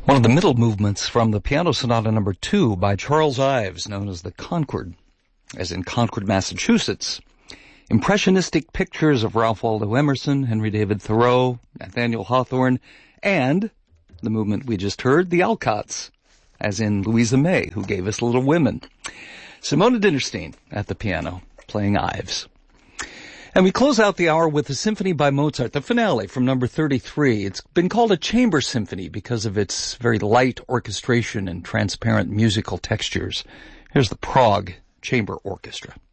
One of the middle movements from the Piano Sonata No. 2 by Charles Ives, known as the Concord, as in Concord, Massachusetts. Impressionistic pictures of Ralph Waldo Emerson, Henry David Thoreau, Nathaniel Hawthorne, and the movement we just heard, the Alcotts, as in Louisa May, who gave us Little Women. Simona Dinnerstein at the piano, playing Ives. And we close out the hour with a symphony by Mozart, the finale from number 33. It's been called a chamber symphony because of its very light orchestration and transparent musical textures. Here's the Prague Chamber Orchestra.